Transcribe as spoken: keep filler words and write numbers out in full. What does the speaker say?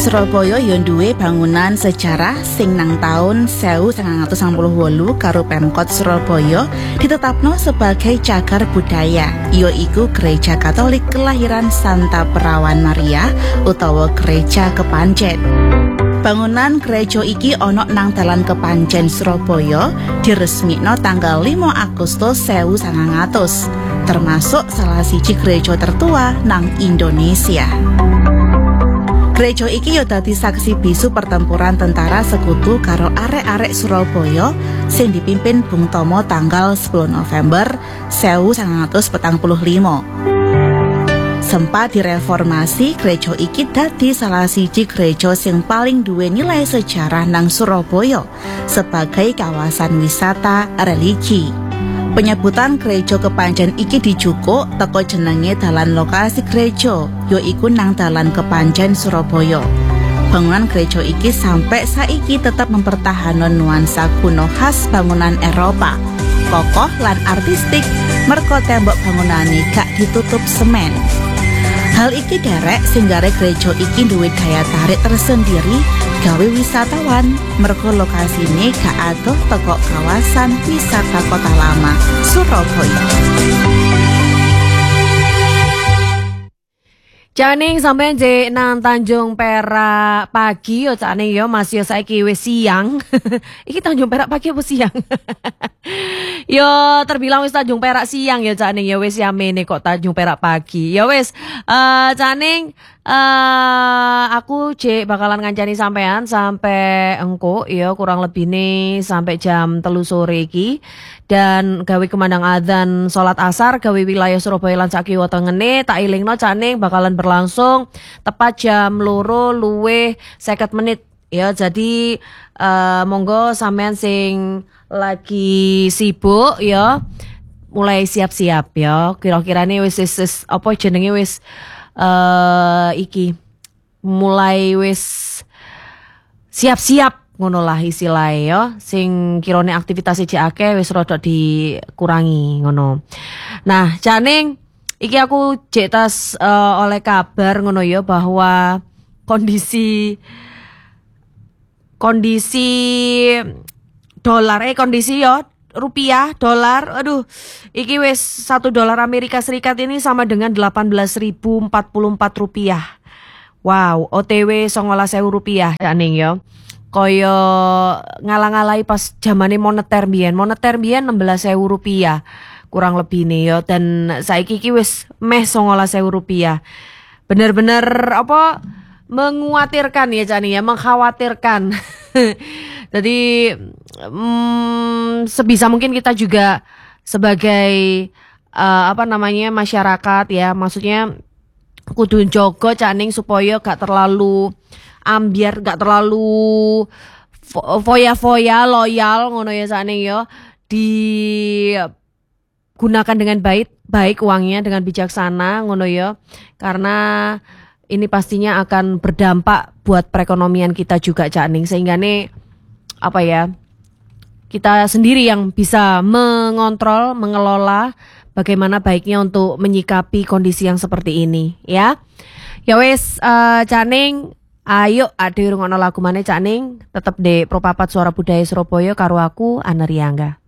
Surabaya yo duwe bangunan sejarah sing nang taun seribu sembilan ratus enam puluh wolu karo Pemkot Surabaya ditetapno sebagai cagar budaya, yaiku Gereja Katolik Kelahiran Santa Perawan Maria utawa Gereja Kepanjen. Bangunan gereja iki ana nang Dalan Kepanjen Surabaya diresmikno tanggal lima Agustus seribu sembilan ratus, termasuk salah siji gereja tertua nang Indonesia. Gereja iki yo dadi saksi bisu pertempuran tentara sekutu karo arek-arek Surabaya sing dipimpin Bung Tomo tanggal sepuluh November seribu sembilan ratus empat puluh lima. Sempat direformasi, gereja iki dadi salah siji gereja sing paling duwe nilai sejarah nang Surabaya sebagai kawasan wisata religi. Penyebutan Gereja Kepanjen iki dijukuk teko jenenge dalan lokasi gereja, yaiku nang Dalan Kepanjen Surabaya. Bangunan gereja iki sampai saiki tetap mempertahankan nuansa kuno khas bangunan Eropa, kokoh lan artistik merko tembok bangunane gak ditutup semen. Hal iki derek singgare gereja iki duwe daya tarik tersendiri gawe wisatawan mergo lokasine gak adoh teko kawasan wisata Kota Lama Surabaya. Caning sampean je nang Tanjung Perak pagi yo caning yo masih yo saiki wis siang. Iki Tanjung Perak pagi apa siang? Yo terbilang wis Tanjung Perak siang ya caning ya wis yamene kok Tanjung Perak pagi. Ya wis uh, caning uh, aku cek bakalan ngancani sampean sampai engko ya kurang lebih nih sampai jam telu sore iki. Dan gawe kemandang adzan salat asar gawe wilayah Surabaya lan sakiwa tengene tak ilingno caning bakalan berlangsung tepat jam loro luwih seket menit ya. Jadi uh, monggo sampean sing lagi sibuk ya mulai siap-siap ya. Kira-kirane wis wis apa jenenge wis uh, iki mulai wis siap-siap ngono lah istilahnya ya, sing kirone aktivitas iki akeh wis rada dikurangi ngono. Nah, caning iki aku jek tas uh, oleh kabar ngono ya bahwa kondisi kondisi dolar eh kondisi ya rupiah dolar, aduh, iki wis satu dolar Amerika Serikat ini sama dengan delapan belas ribu empat puluh empat rupiah. Wow, O T W songolas ewu rupiah caning ya. Koyo ngalang-alai pas zamane moneter biyen, moneter biyen enam belas ewu rupiah kurang lebih nih yo, dan saiki iki wis meh songolas ewu rupiah. Bener-bener apa menguatirkan ya Cani ya, mengkhawatirkan. Jadi mm, sebisa mungkin kita juga sebagai uh, apa namanya masyarakat ya, maksudnya kudu njogo caning supaya gak terlalu ambiar, gak terlalu foya-foya loyal ngono ya caning yo, digunakan dengan baik baik uangnya dengan bijaksana ngono ya, karena ini pastinya akan berdampak buat perekonomian kita juga caning, sehingga nih apa ya, kita sendiri yang bisa mengontrol, mengelola bagaimana baiknya untuk menyikapi kondisi yang seperti ini ya. Ya wes uh, caning, ayo ade rungono lagu maneh caning, tetep de Propapat Suara Budaya Surabaya karo aku Ana Riangga.